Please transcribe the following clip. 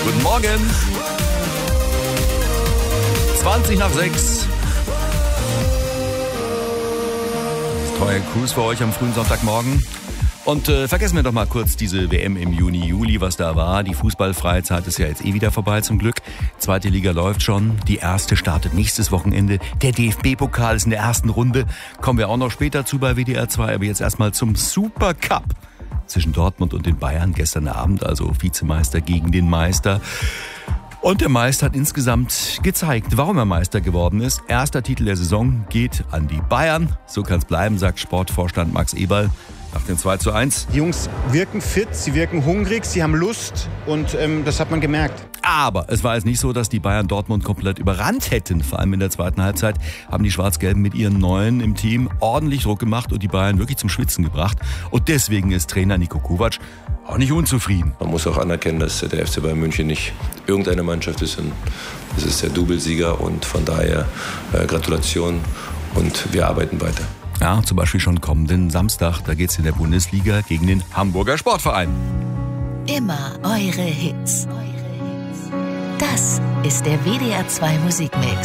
Guten Morgen. 20 nach 6. Treuer Cruise für euch am frühen Sonntagmorgen. Und vergessen wir doch mal kurz diese WM im Juni, Juli, was da war. Die fußballfreie Zeit ist ja jetzt wieder vorbei zum Glück. Zweite Liga läuft schon. Die erste startet nächstes Wochenende. Der DFB-Pokal ist in der ersten Runde. Kommen wir auch noch später zu bei WDR 2. Aber jetzt erstmal zum Supercup zwischen Dortmund und den Bayern. Gestern Abend, also Vizemeister gegen den Meister. Und der Meister hat insgesamt gezeigt, warum er Meister geworden ist. Erster Titel der Saison geht an die Bayern. So kann es bleiben, sagt Sportvorstand Max Eberl nach dem 2:1. Die Jungs wirken fit, sie wirken hungrig, sie haben Lust und das hat man gemerkt. Aber es war jetzt nicht so, dass die Bayern Dortmund komplett überrannt hätten. Vor allem in der zweiten Halbzeit haben die Schwarz-Gelben mit ihren Neuen im Team ordentlich Druck gemacht und die Bayern wirklich zum Schwitzen gebracht. Und deswegen ist Trainer Niko Kovac auch nicht unzufrieden. Man muss auch anerkennen, dass der FC Bayern München nicht irgendeine Mannschaft ist. Es ist der Doublesieger und von daher Gratulation und wir arbeiten weiter. Ja, zum Beispiel schon kommenden Samstag, da geht's in der Bundesliga gegen den Hamburger Sportverein. Immer eure Hits. Das ist der WDR 2 Musikmix.